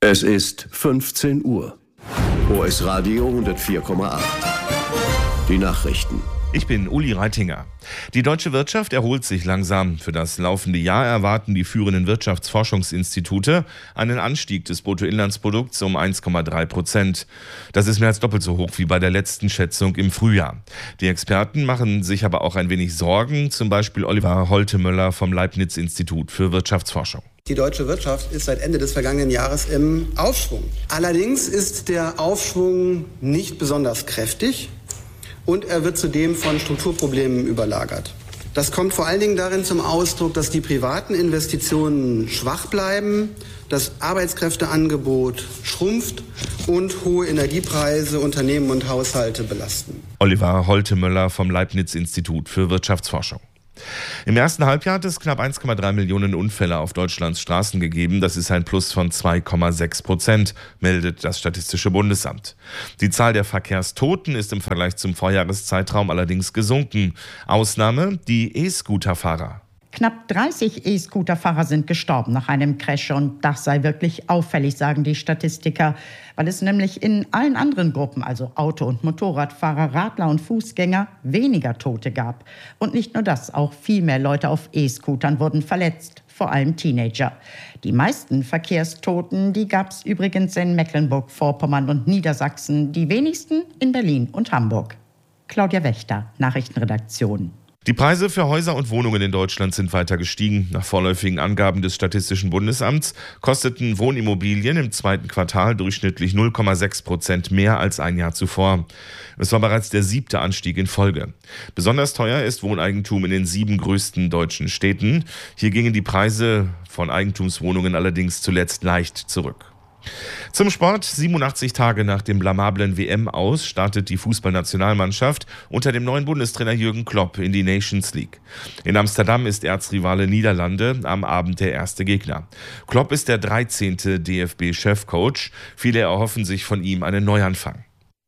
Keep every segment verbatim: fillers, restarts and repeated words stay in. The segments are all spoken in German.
Es ist fünfzehn Uhr. O S Radio hundertvier Komma acht. Die Nachrichten. Ich bin Uli Reitinger. Die deutsche Wirtschaft erholt sich langsam. Für das laufende Jahr erwarten die führenden Wirtschaftsforschungsinstitute einen Anstieg des Bruttoinlandsprodukts um eins Komma drei Prozent. Das ist mehr als doppelt so hoch wie bei der letzten Schätzung im Frühjahr. Die Experten machen sich aber auch ein wenig Sorgen, zum Beispiel Oliver Holtemöller vom Leibniz-Institut für Wirtschaftsforschung. Die deutsche Wirtschaft ist seit Ende des vergangenen Jahres im Aufschwung. Allerdings ist der Aufschwung nicht besonders kräftig. Und er wird zudem von Strukturproblemen überlagert. Das kommt vor allen Dingen darin zum Ausdruck, dass die privaten Investitionen schwach bleiben, das Arbeitskräfteangebot schrumpft und hohe Energiepreise Unternehmen und Haushalte belasten. Oliver Holtemöller vom Leibniz-Institut für Wirtschaftsforschung. Im ersten Halbjahr hat es knapp eins Komma drei Millionen Unfälle auf Deutschlands Straßen gegeben. Das ist ein Plus von zwei Komma sechs Prozent, meldet das Statistische Bundesamt. Die Zahl der Verkehrstoten ist im Vergleich zum Vorjahreszeitraum allerdings gesunken. Ausnahme die E-Scooter-Fahrer. Knapp dreißig E-Scooter-Fahrer sind gestorben nach einem Crash und das sei wirklich auffällig, sagen die Statistiker, weil es nämlich in allen anderen Gruppen, also Auto- und Motorradfahrer, Radler und Fußgänger, weniger Tote gab. Und nicht nur das, auch viel mehr Leute auf E-Scootern wurden verletzt, vor allem Teenager. Die meisten Verkehrstoten, die gab es übrigens in Mecklenburg-Vorpommern und Niedersachsen, die wenigsten in Berlin und Hamburg. Claudia Wächter, Nachrichtenredaktion. Die Preise für Häuser und Wohnungen in Deutschland sind weiter gestiegen. Nach vorläufigen Angaben des Statistischen Bundesamts kosteten Wohnimmobilien im zweiten Quartal durchschnittlich null Komma sechs Prozent mehr als ein Jahr zuvor. Es war bereits der siebte Anstieg in Folge. Besonders teuer ist Wohneigentum in den sieben größten deutschen Städten. Hier gingen die Preise von Eigentumswohnungen allerdings zuletzt leicht zurück. Zum Sport. siebenundachtzig Tage nach dem blamablen W M-Aus startet die Fußballnationalmannschaft unter dem neuen Bundestrainer Jürgen Klopp in die Nations League. In Amsterdam ist Erzrivale Niederlande am Abend der erste Gegner. Klopp ist der dreizehnte D F B-Chefcoach. Viele erhoffen sich von ihm einen Neuanfang.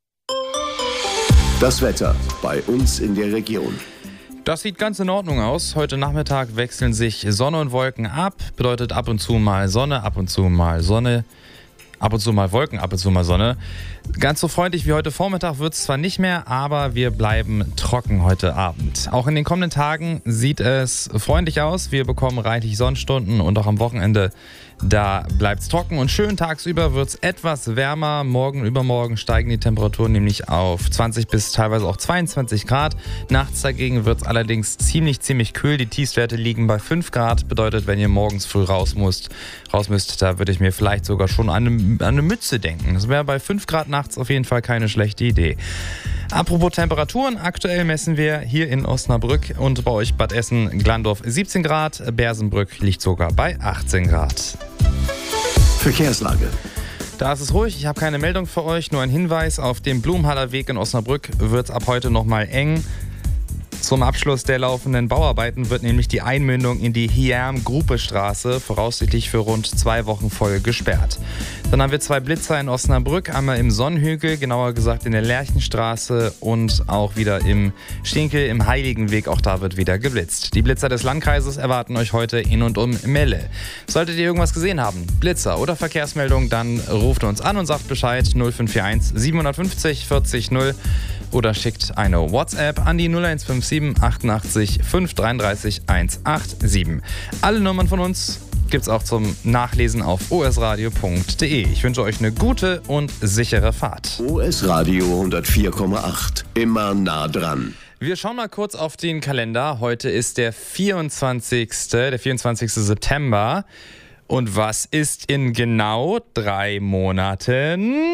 Das Wetter bei uns in der Region. Das sieht ganz in Ordnung aus. Heute Nachmittag wechseln sich Sonne und Wolken ab. Bedeutet ab und zu mal Sonne, ab und zu mal Sonne. Ab und zu mal Wolken, ab und zu mal Sonne. Ganz so freundlich wie heute Vormittag wird es zwar nicht mehr, aber wir bleiben trocken heute Abend. Auch in den kommenden Tagen sieht es freundlich aus. Wir bekommen reichlich Sonnenstunden und auch am Wochenende, da bleibt es trocken und schön. Tagsüber wird es etwas wärmer. Morgen und übermorgen steigen die Temperaturen nämlich auf zwanzig bis teilweise auch zweiundzwanzig Grad. Nachts dagegen wird es allerdings ziemlich, ziemlich kühl. Die Tiefstwerte liegen bei fünf Grad. Bedeutet, wenn ihr morgens früh raus müsst, raus müsst, da würde ich mir vielleicht sogar schon an eine, an eine Mütze denken. Das wäre bei fünf Grad nachts auf jeden Fall keine schlechte Idee. Apropos Temperaturen, aktuell messen wir hier in Osnabrück und bei euch Bad Essen-Glandorf siebzehn Grad. Bersenbrück liegt sogar bei achtzehn Grad. Verkehrslage. Da ist es ruhig, ich habe keine Meldung für euch, nur ein Hinweis: Auf dem Blumenhaller Weg in Osnabrück wird es ab heute nochmal eng. Zum Abschluss der laufenden Bauarbeiten wird nämlich die Einmündung in die Hiam-Gruppe-Straße voraussichtlich für rund zwei Wochen voll gesperrt. Dann haben wir zwei Blitzer in Osnabrück, einmal im Sonnenhügel, genauer gesagt in der Lerchenstraße, und auch wieder im Stinkel im Heiligenweg, auch da wird wieder geblitzt. Die Blitzer des Landkreises erwarten euch heute in und um Melle. Solltet ihr irgendwas gesehen haben, Blitzer oder Verkehrsmeldung, dann ruft uns an und sagt Bescheid. null fünf vier eins sieben fünf null vierzig null oder schickt eine WhatsApp an die null eins fünf sieben achtundachtzig fünf dreiunddreißig hundertsiebenundachtzig. Alle Nummern von uns gibt's auch zum Nachlesen auf o s radio punkt d e. Ich wünsche euch eine gute und sichere Fahrt. O S Radio hundertvier Komma acht. Immer nah dran. Wir schauen mal kurz auf den Kalender. Heute ist der vierundzwanzigste Der vierundzwanzigste September. Und was ist in genau drei Monaten?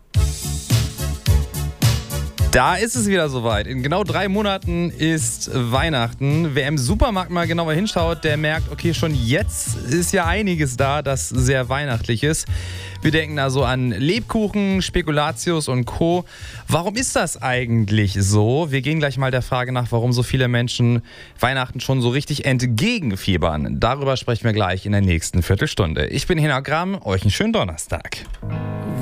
Da ist es wieder soweit. In genau drei Monaten ist Weihnachten. Wer im Supermarkt mal genauer hinschaut, der merkt, okay, schon jetzt ist ja einiges da, das sehr weihnachtlich ist. Wir denken also an Lebkuchen, Spekulatius und Co. Warum ist das eigentlich so? Wir gehen gleich mal der Frage nach, warum so viele Menschen Weihnachten schon so richtig entgegenfiebern. Darüber sprechen wir gleich in der nächsten Viertelstunde. Ich bin Hena Gramm, euch einen schönen Donnerstag.